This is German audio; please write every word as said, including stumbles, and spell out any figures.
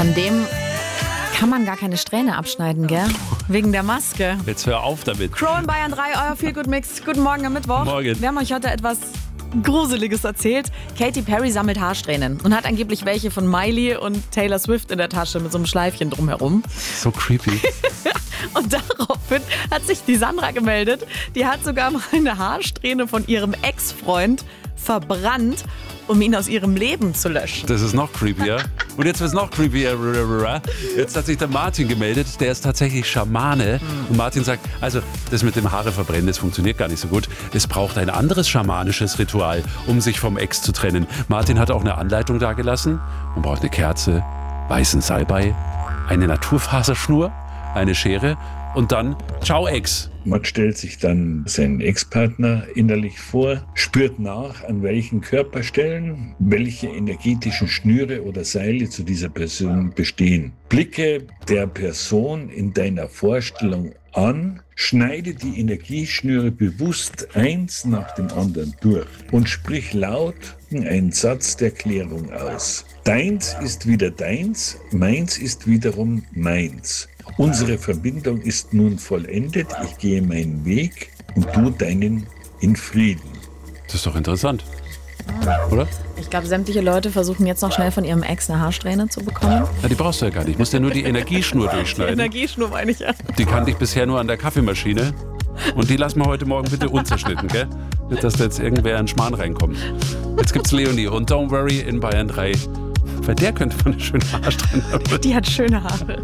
Von dem kann man gar keine Strähne abschneiden, gell? Wegen der Maske. Jetzt hör auf damit. Crow in Bayern drei, euer Feel Good Mix. Guten Morgen am Mittwoch. Morgen. Wir haben euch heute etwas Gruseliges erzählt. Katy Perry sammelt Haarsträhnen und hat angeblich welche von Miley und Taylor Swift in der Tasche mit so einem Schleifchen drumherum. So creepy. Und daraufhin hat sich die Sandra gemeldet. Die hat sogar mal eine Haarsträhne von ihrem Ex-Freund verbrannt, um ihn aus ihrem Leben zu löschen. Das ist noch creepier. Und jetzt wird es noch creepier. Jetzt hat sich der Martin gemeldet, der ist tatsächlich Schamane. Und Martin sagt, also das mit dem Haare verbrennen, das funktioniert gar nicht so gut. Es braucht ein anderes schamanisches Ritual, um sich vom Ex zu trennen. Martin hat auch eine Anleitung dagelassen. Man braucht eine Kerze, weißen Salbei, eine Naturfaserschnur, eine Schere und dann ciao Ex. Man stellt sich dann seinen Ex-Partner innerlich vor, spürt nach, an welchen Körperstellen welche energetischen Schnüre oder Seile zu dieser Person bestehen. Blicke der Person in deiner Vorstellung an, schneide die Energieschnüre bewusst eins nach dem anderen durch und sprich laut einen Satz der Klärung aus. Deins ist wieder deins, meins ist wiederum meins. Unsere Verbindung ist nun vollendet, ich gehe meinen Weg und du deinen in Frieden. Das ist doch interessant, oder? Ich glaube, sämtliche Leute versuchen jetzt noch schnell von ihrem Ex eine Haarsträhne zu bekommen. Na, die brauchst du ja gar nicht. Du musst ja nur die Energieschnur Die durchschneiden. Energieschnur meine ich ja. Die kannte ich bisher nur an der Kaffeemaschine. Und die lassen wir heute Morgen bitte unzerschnitten, gell? Nicht, dass da jetzt irgendwer in Schmarrn reinkommt. Jetzt gibt's Leonie und Don't Worry in Bayern drei. Weil der könnte man eine schöne Haarsträhne haben. Die hat schöne Haare.